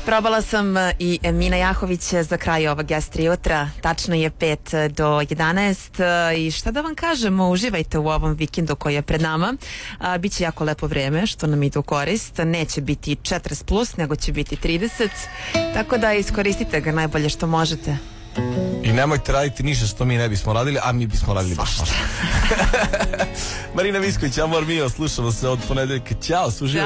Probala sam i Mina Jahović za kraj ovog Gastri jutra. Tačno je 5 do 11 i šta da vam kažemo, uživajte u ovom vikendu koji je pred nama. Biće jako lepo vreme, što nam ide u korist. Neće biti 40 plus, nego će biti 30. Tako da iskoristite ga najbolje što možete. I nemojte raditi ništa što mi ne bismo radili, a mi bismo radili baš. Marina Visković, Amor Mio, slušamo se od ponedeljka. Ćao, suživajte.